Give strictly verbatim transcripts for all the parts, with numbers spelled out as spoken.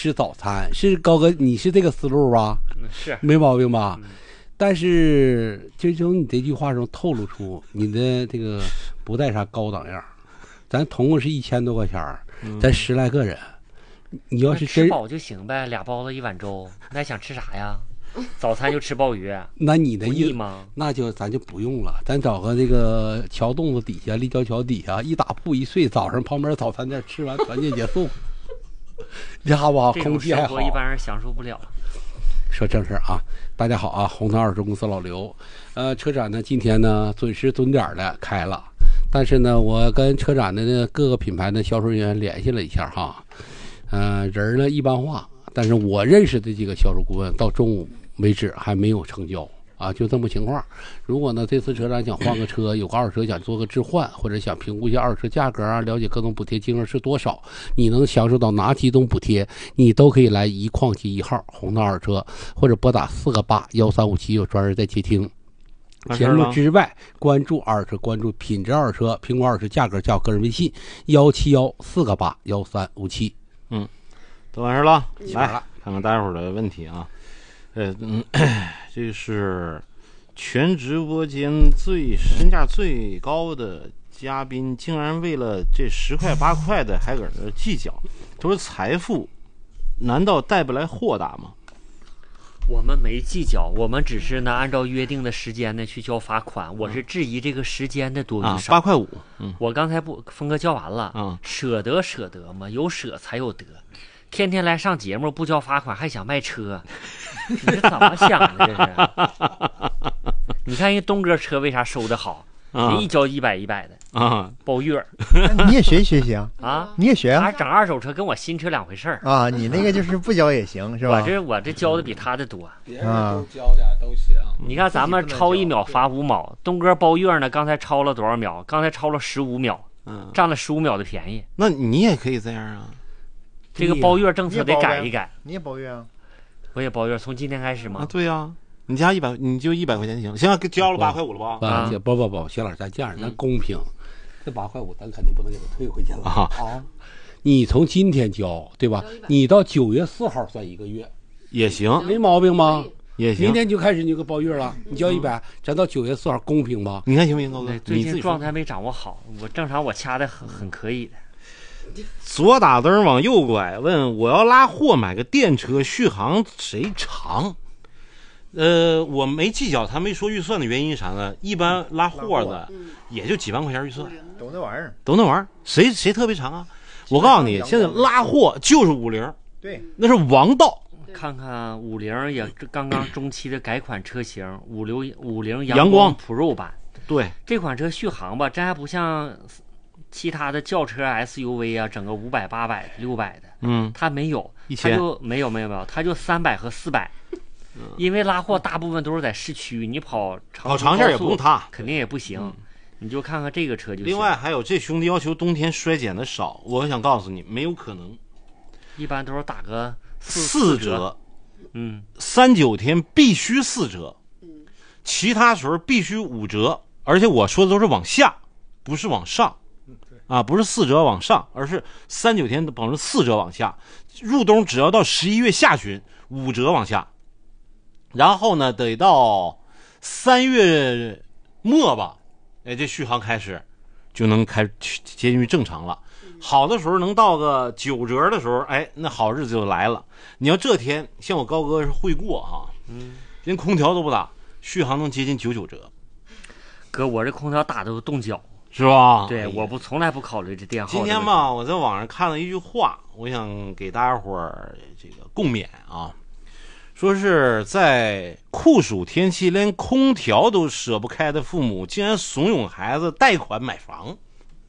吃早餐，是高哥，你是这个思路吧？ 嗯，是没毛病吧？ 嗯、 但是就从你这句话中透露出你的这个不带啥高档样。咱同共是一千多块钱，咱十来个人，你要是吃饱就行呗，俩包子一碗粥，那想吃啥呀？早餐就吃鲍鱼， 那你的意吗？ 那就咱就不用了，咱找个这个桥洞子底下，立交桥底下一打铺一睡，早上旁边早餐店吃完团建结束，这好不好？空气还好。 一般人享受不了。 说正事啊，大家好啊，红灯二手公司老刘，呃，车展呢今天呢准时准点的开了，但是呢，我跟车展的各个品牌的销售人员联系了一下哈，呃，人呢一般化，但是我认识的这个销售顾问到中午为止还没有成交啊，就这么情况。如果呢这次车展想换个车，有个二手车想做个置换，或者想评估一下二手车价格啊，了解各种补贴金额是多少，你能享受到哪几种补贴，你都可以来一矿机一号红灯二手车，或者拨打四个八幺三五七，有专人在接听。节目之外，关注二手车，关注品质二手车，评估二手车价格，加我个人微信幺七幺四个八幺三五七。 嗯，都完事了，来看看大家伙的问题啊。呃嗯，这是全直播间最身价最高的嘉宾，竟然为了这十块八块的还搁那计较。他说：“财富难道带不来豁达吗？” 我们没计较，我们只是呢按照约定的时间呢去交罚款。我是质疑这个时间的多与少。 八块五。嗯， 我刚才不峰哥交完了。 嗯， 舍得舍得嘛，有舍才有得。天天来上节目不交罚款还想卖车，你是怎么想的？这是？你看人东哥车为啥收的好？人一交一百一百的啊， 包月。 你也学学习啊？ 啊， 你也学啊？ 他整二手车跟我新车两回事儿啊。你那个就是不交也行，是吧？ 我这我这交的比他的多。 别人都交点都行。 你看咱们超一秒罚五毛，东哥包月呢，刚才超了多少秒？刚才超了十五秒， 嗯， 占了十五秒的便宜。 那你也可以这样啊。 这个包月政策得改一改。 你也包月啊？ 我也包月，从今天开始吗？ 啊，对呀、啊，你加一百，你就一百块钱行。现在交了八块五了吧？ 啊，不不不，薛老师，咱这样，咱公平，这八块五咱肯定不能给他退回去了啊。啊，你从今天交，对吧？你到九月四号算一个月， 也行， 没毛病吗？ 也行。 明天就开始你就给包月了，你交一百，咱到九月四号公平吧？ 你看行不行，高哥？ 最近状态没掌握好，我正常我掐的很很可以的。 左打灯往右拐，问我要拉货买个电车，续航谁长？呃，我没计较，他没说预算的原因啥呢？一般拉货的也就几万块钱预算， 都那玩意儿， 都那玩意儿，谁谁特别长啊？我告诉你，现在拉货就是五菱， 对， 那是王道。 看看五菱也刚刚中期的改款车型，五菱五菱阳光 Pro 版， 对，这款车续航吧，真还不像其他的轿车 S U V 啊，整个五百、八百、六百的， 嗯， 它没有，它就没有没有没有，它就三百和四百，因为拉货大部分都是在市区，你跑长跑长线也不用它， 肯定也不行。嗯、你就看看这个车就行。 另外还有这兄弟要求冬天衰减的少，我想告诉你，没有可能， 一般都是打个四四折， 嗯， 三九天必须四折，其他时候必须五折，而且我说的都是往下，不是往上。啊，不是四折往上，而是三九天保证四折往下。入冬只要到十一月下旬，五折往下。然后呢，得到三月末吧，哎，这续航开始就能开接近于正常了。好的时候能到个九折的时候，哎，那好日子就来了。你要这天像我高哥是会过哈， 嗯， 连空调都不打，续航能接近九九折。 哥，我这空调打的都冻脚。 是吧？ 对，哎、我不从来不考虑这电耗。 今天吧，我在网上看了一句话，我想给大家伙儿这个共勉啊，说是在酷暑天气连空调都舍不开的父母，竟然怂恿孩子贷款买房。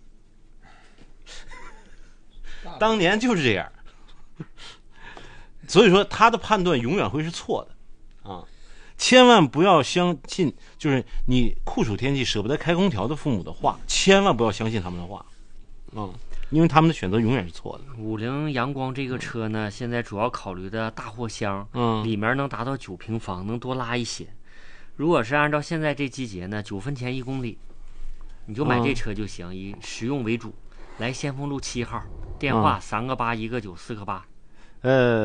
当年就是这样，所以说他的判断永远会是错的啊。千万不要相信，就是你酷暑天气舍不得开空调的父母的话，千万不要相信他们的话，嗯，因为他们的选择永远是错的。 五菱阳光这个车呢，现在主要考虑的大货箱， 嗯， 里面能达到九平方，能多拉一些。如果是按照现在这季节呢，九分钱一公里，你就买这车就行，嗯、以实用为主。来先锋路七号，电话三个八一个九四个八， 呃。